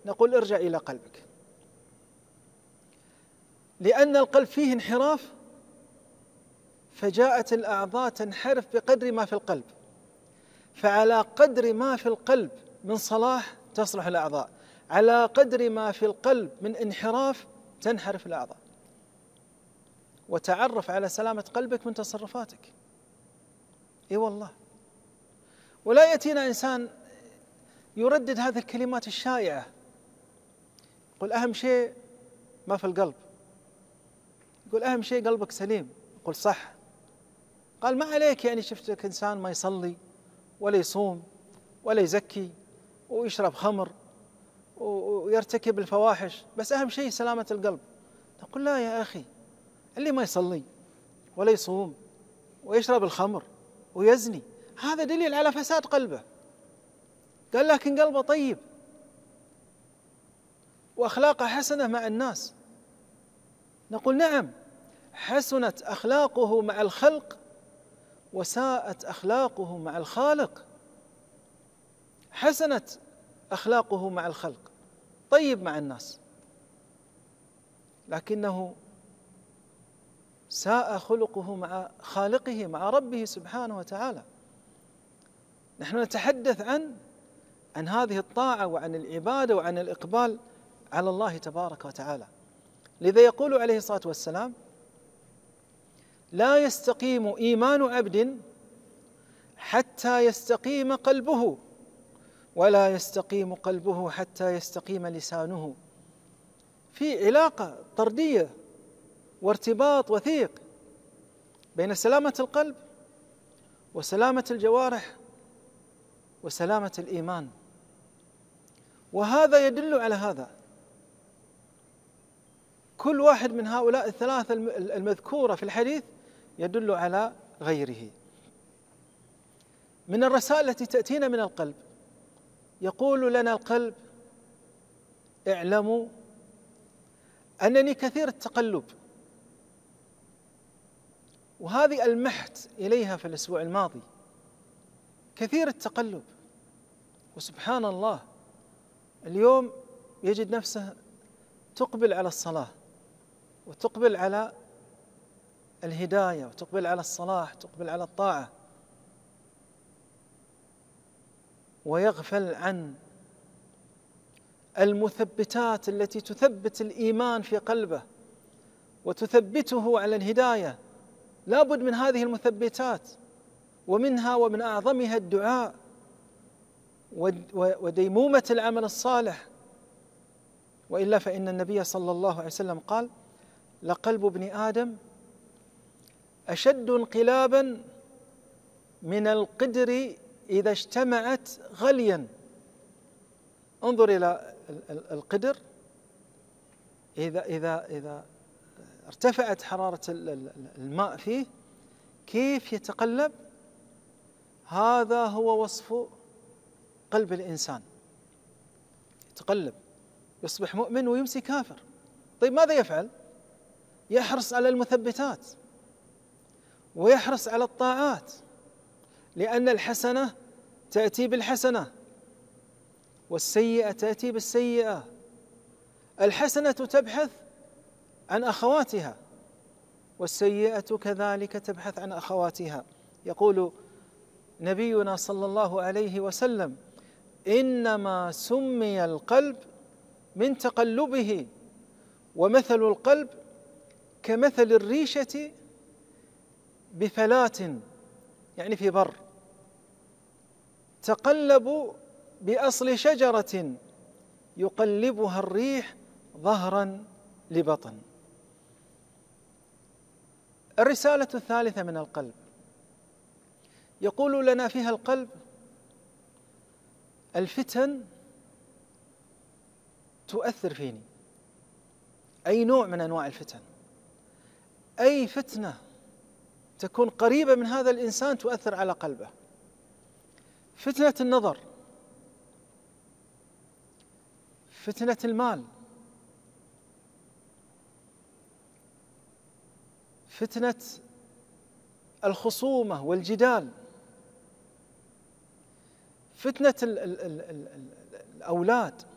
نقول ارجع إلى قلبك، لأن القلب فيه انحراف، فجاءت الأعضاء تنحرف بقدر ما في القلب، فعلى قدر ما في القلب من صلاح تصلح الأعضاء، على قدر ما في القلب من انحراف تنحرف الأعضاء. وتعرف على سلامة قلبك من تصرفاتك. إي والله. ولا يأتينا إنسان يردد هذه الكلمات الشائعة، يقول أهم شيء ما في القلب، يقول أهم شيء قلبك سليم. يقول صح. قال ما عليك يعني شفتك إنسان ما يصلي ولا يصوم ولا يزكي ويشرب خمر ويرتكب الفواحش، بس أهم شيء سلامة القلب. نقول لا يا أخي، اللي ما يصلي ولا يصوم ويشرب الخمر ويزني هذا دليل على فساد قلبه. قال لكن قلبه طيب وأخلاقه حسنة مع الناس. نقول نعم، حسنت أخلاقه مع الخلق وساءت أخلاقه مع الخالق. حسنت أخلاقه مع الخلق، طيب مع الناس، لكنه ساء خلقه مع خالقه، مع ربه سبحانه وتعالى. نحن نتحدث عن هذه الطاعة وعن العبادة وعن الإقبال على الله تبارك وتعالى. لذا يقول عليه الصلاة والسلام: لا يستقيم إيمان عبد حتى يستقيم قلبه، ولا يستقيم قلبه حتى يستقيم لسانه. في علاقة طردية وارتباط وثيق بين سلامة القلب وسلامة الجوارح وسلامة الإيمان، وهذا يدل على هذا. كل واحد من هؤلاء الثلاثة المذكورة في الحديث يدل على غيره. من الرسائل التي تأتينا من القلب، يقول لنا القلب: اعلموا أنني كثير التقلب. وهذه ألمحت إليها في الأسبوع الماضي، كثير التقلب. وسبحان الله، اليوم يجد نفسه تقبل على الصلاة وتقبل على الهداية وتقبل على الصلاح، تقبل على الطاعة، ويغفل عن المثبتات التي تثبت الإيمان في قلبه وتثبته على الهداية. لا بد من هذه المثبتات، ومنها ومن أعظمها الدعاء وديمومة العمل الصالح. وإلا فإن النبي صلى الله عليه وسلم قال: لقلب ابن آدم أشد انقلابا من القدر إذا اجتمعت غليا. انظر إلى القدر، إذا ارتفعت حرارة الماء فيه كيف يتقلب. هذا هو وصف قلب الإنسان، يتقلب، يصبح مؤمن ويمسي كافر. طيب ماذا يفعل؟ يحرص على المثبتات ويحرص على الطاعات، لأن الحسنة تأتي بالحسنة والسيئة تأتي بالسيئة. الحسنة تبحث عن أخواتها والسيئة كذلك تبحث عن أخواتها. يقول نبينا صلى الله عليه وسلم: إنما سمي القلب من تقلبه، ومثل القلب كمثل الريشة بفلات، يعني في بر، تقلب بأصل شجرة يقلبها الريح ظهرا لبطن. الرسالة الثالثة من القلب يقول لنا فيها القلب: الفتن تؤثر فيني. أي نوع من أنواع الفتن، أي فتنة تكون قريبة من هذا الإنسان تؤثر على قلبه. فتنة النظر، فتنة المال، فتنة الخصومة والجدال، فتنة الأولاد،